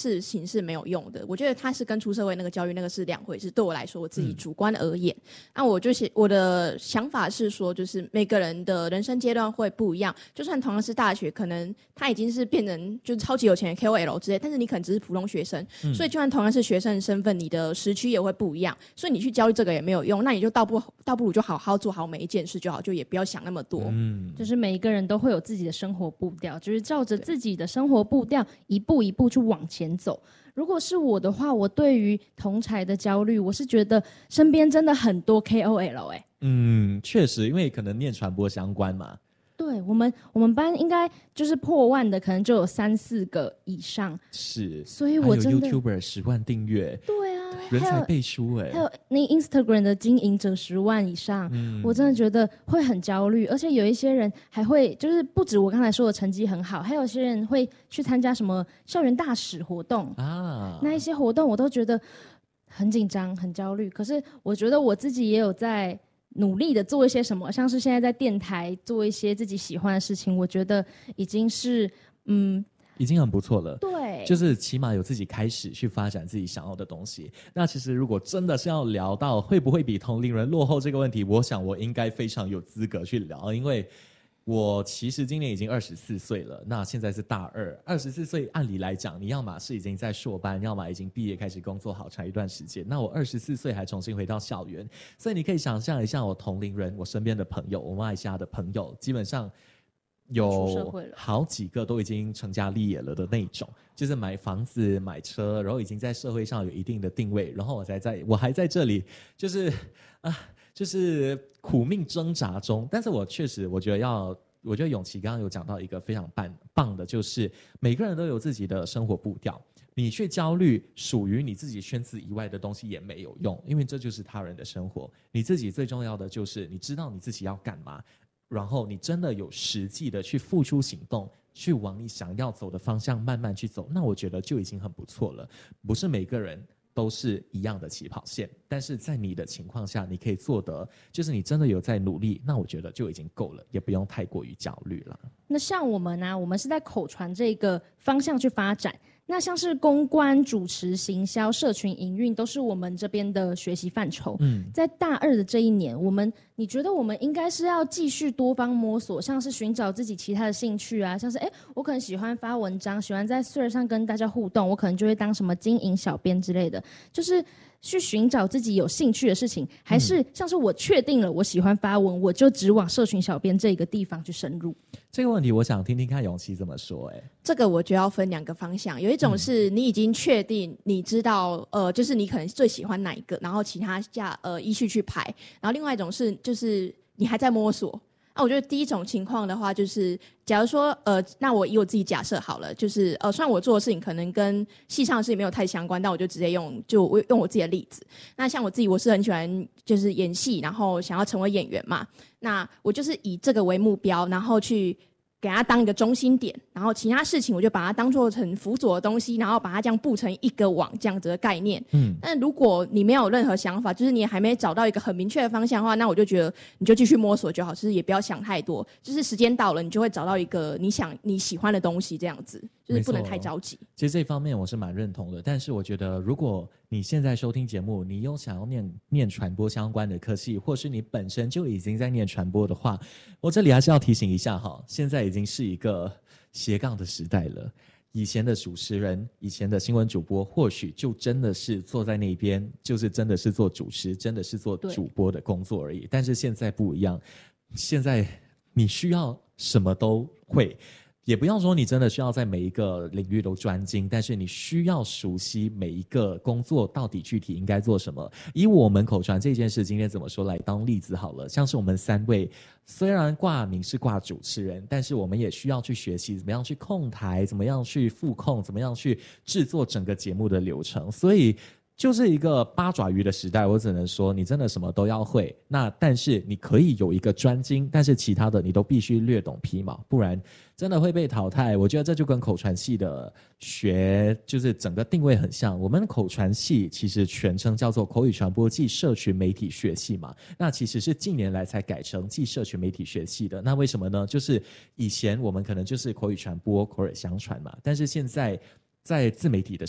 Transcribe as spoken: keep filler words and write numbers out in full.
事情是没有用的，我觉得它是跟出社会那个教育那个是两回事。对我来说，我自己主观而言，那、嗯啊、我就我的想法是说，就是每个人的人生阶段会不一样，就算同样是大学，可能他已经是变成就是超级有钱的 K O L 之类，但是你可能只是普通学生，嗯、所以就算同样是学生的身份，你的时区也会不一样，所以你去教育这个也没有用，那你就倒不倒不如就好好做好每一件事就好，就也不要想那么多。 嗯， 就是每一个人都会有自己的生活步调，就是照着自己的生活步调一步一步去往前走。如果是我的话，我对于同侪的焦虑，我是觉得身边真的很多 K O L 哎、欸。 嗯，确实，因为可能念传播相关嘛。 对，我们我们班应该就是破万的，可能就有三四个以上。 是， 所以我真的还有 YouTuber 十万订阅。 对啊， 人才辈出哎、欸， 还有那 Instagram 的经营者十万以上、嗯，我真的觉得会很焦虑。而且有一些人还会，就是不止我刚才说的成绩很好，还有些人会去参加什么校园大使活动啊，那一些活动我都觉得很紧张、很焦虑。可是我觉得我自己也有在努力的做一些什么，像是现在在电台做一些自己喜欢的事情，我觉得已经是嗯。 已经很不错了， 对， 就是起码有自己开始去发展自己想要的东西。那其实如果真的是要聊到会不会比同龄人落后这个问题，我想我应该非常有资格去聊，因为我其实今年已经二十四岁了，那现在是大二，二十四岁按理来讲，你要么是已经在硕班，要么已经毕业开始工作好长一段时间。那我二十四岁还重新回到校园，所以你可以想象一下，我同龄人，我身边的朋友，我马来西亚的朋友，基本上有好几个都已经成家立业了的那种，就是买房子买车，然后已经在社会上有一定的定位，然后我才在我还在这里就是啊就是苦命挣扎中。但是我确实我觉得要我觉得永琪刚刚有讲到一个非常棒棒的，就是每个人都有自己的生活步调，你去焦虑属于你自己圈子以外的东西也没有用，因为这就是他人的生活。你自己最重要的就是你知道你自己要干嘛，然后你真的有实际的去付出行动，去往你想要走的方向慢慢去走，那我觉得就已经很不错了。不是每个人都是一样的起跑线，但是在你的情况下你可以做得就是你真的有在努力，那我觉得就已经够了，也不用太过于焦虑了。 那像我们啊，我们是在口传这个方向去发展，那像是公关、主持、行销、社群营运都是我们这边的学习范畴。嗯，在大二的这一年，我们你觉得我们应该是要继续多方摸索，像是寻找自己其他的兴趣啊，像是哎，我可能喜欢发文章，喜欢在 Twitter 上跟大家互动，我可能就会当什么经营小编之类的，就是去寻找自己有兴趣的事情，还是像是我确定了我喜欢发文，我就只往社群小编这个地方去深入。 这个问题我想听听看永琪怎么说。欸， 这个我觉得要分两个方向，有一种是你已经确定你知道呃，就是你可能最喜欢哪一个，然后其他下呃依序去排，然后另外一种是就是你还在摸索。啊，我觉得第一种情况的话，就是假如说呃，那我以我自己假设好了，就是呃，虽然我做的事情可能跟系上的事情没有太相关，但我就直接用就我用我自己的例子。那像我自己，我是很喜欢就是演戏，然后想要成为演员嘛，那我就是以这个为目标，然后去给它当一个中心点，然后其他事情我就把它当做成辅佐的东西，然后把它这样布成一个网这样子的概念。嗯，但如果你没有任何想法，就是你还没找到一个很明确的方向的话，那我就觉得你就继续摸索就好，就是也不要想太多，就是时间到了你就会找到一个你想你喜欢的东西，这样子就是不能太着急。 其实这方面我是蛮认同的，但是我觉得如果你现在收听节目，你有想要念念传播相关的科系，或是你本身就已经在念传播的话，我这里还是要提醒一下哈，现在已经是一个斜杠的时代了。以前的主持人，以前的新闻主播，或许就真的是坐在那边，就是真的是做主持，真的是做主播的工作而已。但是现在不一样，现在你需要什么都会。也不要说你真的需要在每一个领域都专精，但是你需要熟悉每一个工作到底具体应该做什么。以我们口传这件事今天怎么说来当例子好了，像是我们三位虽然挂名是挂主持人，但是我们也需要去学习怎么样去控台，怎么样去副控，怎么样去制作整个节目的流程。所以就是一个八爪鱼的时代，我只能说你真的什么都要会，那但是你可以有一个专精，但是其他的你都必须略懂皮毛，不然真的会被淘汰。我觉得这就跟口传系的学就是整个定位很像，我们口传系其实全称叫做口语传播暨社群媒体学系嘛，那其实是近年来才改成暨社群媒体学系的。那为什么呢？就是以前我们可能就是口语传播口耳相传嘛，但是现在在自媒体的